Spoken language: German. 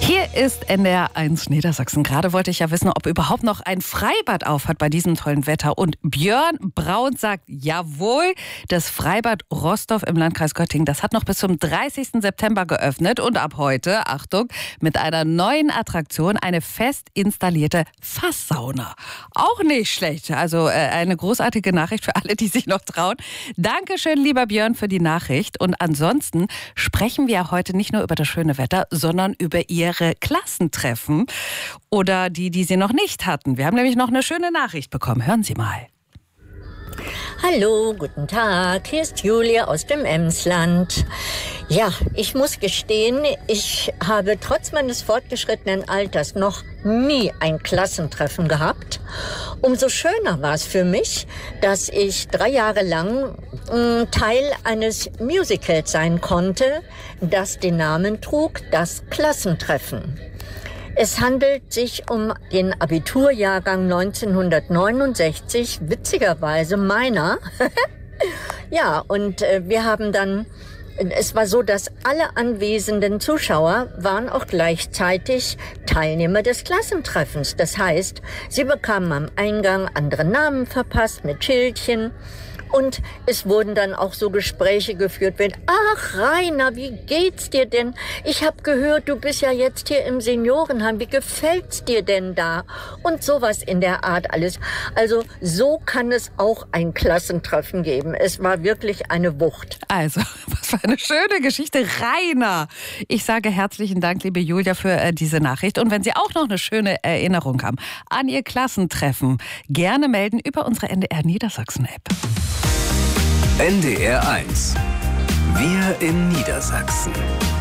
Hier ist NDR1 Niedersachsen. Gerade wollte ich ja wissen, ob überhaupt noch ein Freibad auf hat bei diesem tollen Wetter. Und Björn Braun sagt, jawohl, das Freibad Rostorf im Landkreis Göttingen, das hat noch bis zum 30. September geöffnet. Und ab heute, Achtung, mit einer neuen Attraktion, eine fest installierte Fasssauna. Auch nicht schlecht. Also eine großartige Nachricht für alle, die sich noch trauen. Dankeschön, lieber Björn, für die Nachricht. Und ansonsten sprechen wir heute nicht nur über das schöne Wetter, sondern über ihre Klassentreffen oder die sie noch nicht hatten. Wir haben nämlich noch eine schöne Nachricht bekommen. Hören Sie mal. Hallo, guten Tag. Hier ist Julia aus dem Emsland. Ja, ich muss gestehen, ich habe trotz meines fortgeschrittenen Alters noch nie ein Klassentreffen gehabt. Umso schöner war es für mich, dass ich 3 Jahre lang Teil eines Musicals sein konnte, das den Namen trug, das Klassentreffen. Es handelt sich um den Abiturjahrgang 1969, witzigerweise meiner. Ja, und wir haben dann, es war so, dass alle anwesenden Zuschauer waren auch gleichzeitig Teilnehmer des Klassentreffens. Das heißt, sie bekamen am Eingang andere Namen verpasst mit Schildchen. Und es wurden dann auch so Gespräche geführt wie, ach Rainer, wie geht's dir denn? Ich habe gehört, du bist ja jetzt hier im Seniorenheim. Wie gefällt's dir denn da? Und sowas in der Art alles. Also so kann es auch ein Klassentreffen geben. Es war wirklich eine Wucht. Also, was für eine schöne Geschichte. Rainer, ich sage herzlichen Dank, liebe Julia, für diese Nachricht. Und wenn Sie auch noch eine schöne Erinnerung haben an Ihr Klassentreffen, gerne melden über unsere NDR Niedersachsen-App. NDR1. Wir in Niedersachsen.